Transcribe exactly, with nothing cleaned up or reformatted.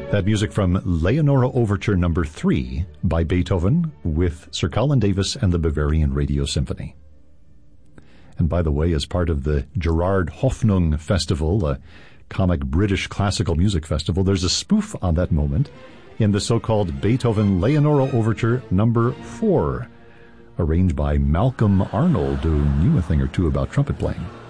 That music from Leonora Overture Number three by Beethoven with Sir Colin Davis and the Bavarian Radio Symphony. And by the way, as part of the Gerard Hoffnung Festival, a comic British classical music festival, there's a spoof on that moment in the so-called Beethoven Leonora Overture Number four, arranged by Malcolm Arnold, who knew a thing or two about trumpet playing.